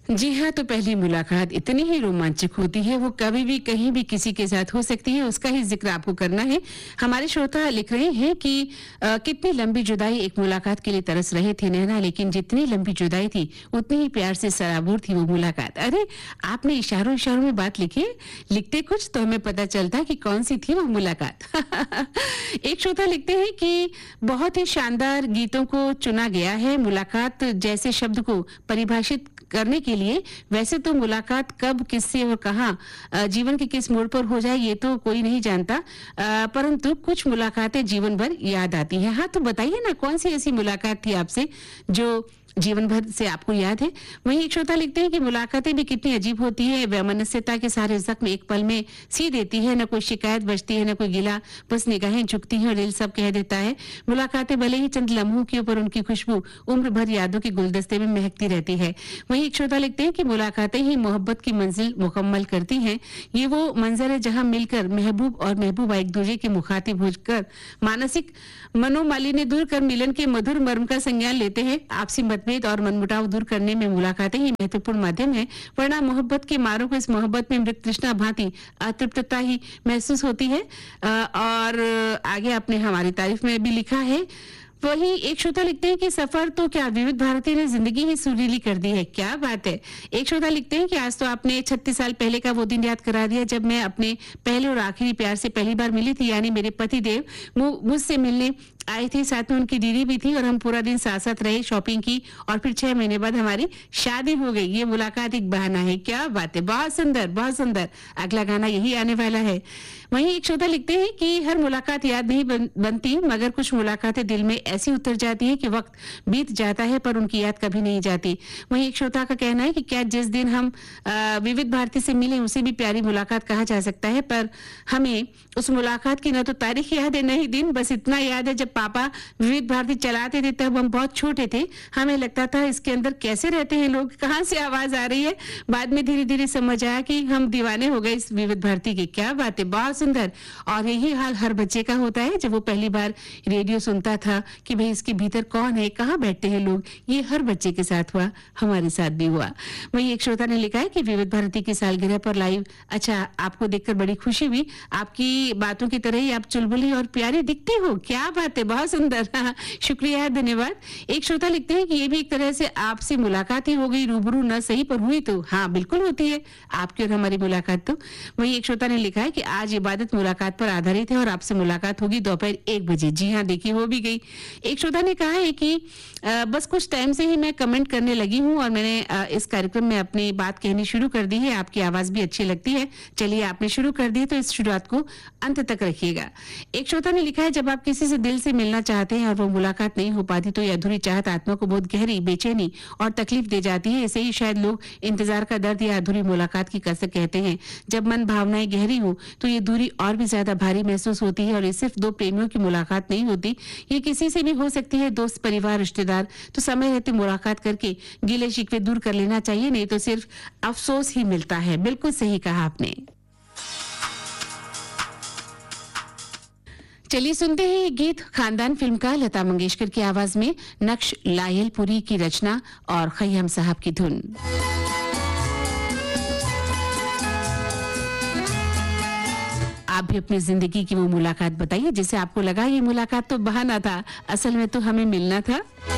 जी हाँ, तो पहली मुलाकात इतनी ही रोमांचक होती है, वो कभी भी कहीं भी किसी के साथ हो सकती है, उसका ही जिक्र आपको करना है। हमारे श्रोता लिख रहे हैं कि कितनी लंबी जुदाई, एक मुलाकात के लिए तरस रहे थे नैना, लेकिन जितनी लंबी जुदाई थी उतनी ही प्यार से सराबोर थी वो मुलाकात। अरे, आपने इशारों इशारों में बात लिखी है, लिखते कुछ तो हमें पता चलता कि कौन सी थी वो मुलाकात। एक श्रोता लिखते हैं कि बहुत ही शानदार गीतों को चुना गया है मुलाकात जैसे शब्द को परिभाषित करने के लिए। वैसे तो मुलाकात कब, किससे और कहाँ, जीवन के किस मोड़ पर हो जाए ये तो कोई नहीं जानता, परंतु कुछ मुलाकातें जीवन भर याद आती हैं। हाँ, तो बताइए ना, कौन सी ऐसी मुलाकात थी आपसे जो जीवन भर से आपको याद है। वहीं एक श्रोता लिखते हैं कि मुलाकातें भी कितनी अजीब होती है, वैमनस्यता के सारे जख्म एक पल में सी देती है, न कोई शिकायत बचती है न कोई गिला, बस निगाहें झुकती हैं और दिल सब कह देता है। मुलाकातें भले ही चंद लम्हों के ऊपर, उनकी खुशबू उम्र भर यादों के गुलदस्ते में महकती रहती है। वहीं एक श्रोता लिखते हैं कि मुलाकातें ही मोहब्बत की मंजिल मुकम्मल करती हैं। ये वो मंजर है जहाँ मिलकर महबूब और महबूबा एक दूसरे के मुखातिब होकर मानसिक मनोमालिन्य दूर कर मिलन के मधुर मर्म का संज्ञान लेते हैं। आपसी मतभेद और मनमुटाव दूर करने में मुलाकातें ही महत्वपूर्ण माध्यम है, वरना मोहब्बत के मारों को इस मोहब्बत में मृत तृष्णा भांति अतृप्तता ही महसूस होती है। और आगे आपने हमारी तारीफ में भी लिखा है। वही एक श्रोता लिखते हैं कि सफर तो क्या, विविध भारती ने जिंदगी ही सुरीली कर दी है। क्या बात है। एक श्रोता लिखते हैं कि आज तो आपने 36 साल पहले का वो दिन याद करा दिया जब मैं अपने पहले और आखिरी प्यार से पहली बार मिली थी, यानी मेरे पति देव मुझसे मिलने आए थे, साथ में उनकी दीदी भी थी और हम पूरा दिन साथ साथ रहे, शॉपिंग की और फिर 6 महीने बाद हमारी शादी हो गई। ये मुलाकात एक बहाना है। क्या बात है, बहुत सुंदर बहुत सुंदर। अगला गाना यही आने वाला है। वहीं एक श्रोता लिखते हैं कि हर मुलाकात याद नहीं बनती, मगर कुछ मुलाकातें दिल में ऐसी उतर जाती है कि वक्त बीत जाता है पर उनकी याद कभी नहीं जाती। वहीं एक श्रोता का कहना है कि क्या जिस दिन हम विविध भारती से मिले उसे भी प्यारी मुलाकात कहा जा सकता है, पर हमें उस मुलाकात की न तो तारीख याद है न ही दिन, बस इतना याद है जब पापा विविध भारती चलाते थे तब हम बहुत छोटे थे। हमें लगता था इसके अंदर कैसे रहते हैं लोग, कहाँ से आवाज आ रही है। बाद में धीरे धीरे समझ आया कि हम दीवाने हो गए इस विविध भारती के। क्या बात है, बहुत सुंदर। और यही हाल हर बच्चे का होता है जब वो पहली बार रेडियो सुनता था कि भाई इसके भीतर कौन है, कहाँ बैठते हैं लोग। ये हर बच्चे के साथ हुआ, हमारे साथ भी हुआ। वही एक श्रोता ने लिखा है कि विविध भारती की सालगिरह पर लाइव, अच्छा आपको देखकर बड़ी खुशी हुई, आपकी बातों की तरह ही आप चुलबुली और प्यारी दिखती हो। क्या बात है, बहुत सुंदर। हाँ, शुक्रिया, धन्यवाद। एक श्रोता लिखते हैं कि ये भी एक तरह से आपसे मुलाकात ही हो गई, रूबरू न सही पर हुई तो। हाँ, बिल्कुल होती है आपकी और हमारी मुलाकात तो। वही एक श्रोता ने लिखा है कि आज इबादत मुलाकात पर आधारित है और आपसे मुलाकात होगी दोपहर 1 बजे। जी हाँ, देखिए हो भी गई। एक श्रोता ने कहा है कि बस कुछ टाइम से ही मैं कमेंट करने लगी हूँ और मैंने इस कार्यक्रम में अपनी बात कहनी शुरू कर दी है। आपकी आवाज भी अच्छी लगती है। चलिए, आपने शुरू कर दी तो इस शुरुआत को अंत तक रखिएगा। एक श्रोता ने लिखा है जब आप किसी से दिल से मिलना चाहते हैं और वो मुलाकात नहीं हो पाती तो ये अधूरी चाहत आत्मा को बहुत गहरी बेचैनी और तकलीफ दे जाती है। इसे ही शायद लोग इंतजार का दर्द या अधूरी मुलाकात की कसक कहते हैं। जब मन भावनाएं गहरी हो तो ये दूरी और भी ज्यादा भारी महसूस होती है। और ये सिर्फ दो प्रेमियों की मुलाकात नहीं होती, ये किसी से भी हो सकती है, दोस्त, परिवार, रिश्तेदार। तो समय रहते मुलाकात करके गिले शिकवे दूर कर लेना चाहिए, नहीं तो सिर्फ अफसोस ही मिलता है। बिल्कुल सही कहा आपने। चलिए सुनते हैं ये गीत खानदान फिल्म का, लता मंगेशकर की आवाज में, नक्श लायलपुरी की रचना और खय्याम साहब की धुन। आप भी अपनी जिंदगी की वो मुलाकात बताइए जिसे आपको लगा ये मुलाकात तो बहाना था, असल में तो हमें मिलना था।